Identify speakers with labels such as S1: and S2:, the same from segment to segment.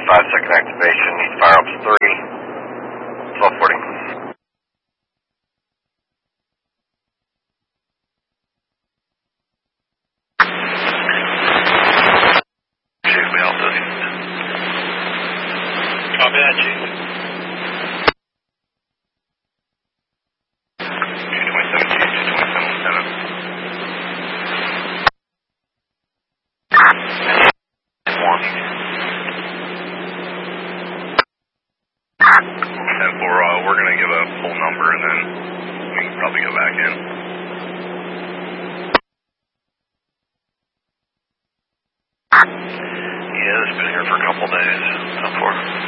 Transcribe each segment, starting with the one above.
S1: 5-second activation. Need fire ups 30. 1240.
S2: Chief, we also. Copy that, Chief. 227, Chief. 227, Lieutenant. We're going to give a full number and then we can probably go back in. Yeah, it's been here for a couple days so far.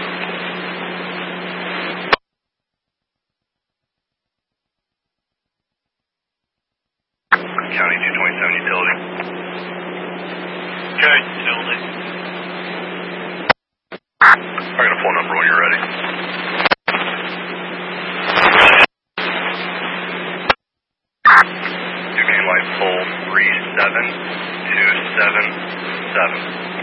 S2: County 227 utility. Okay, utility. I got a full number when you're ready. Full 37277.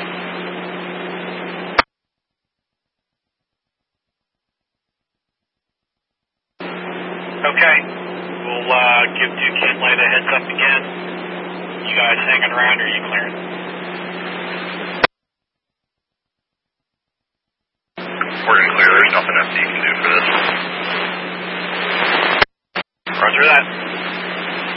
S2: Okay, we'll give Duke Light a heads up again. You guys hanging around, or are you clearing? We're going to clear. There's nothing FD can do for this. Roger that.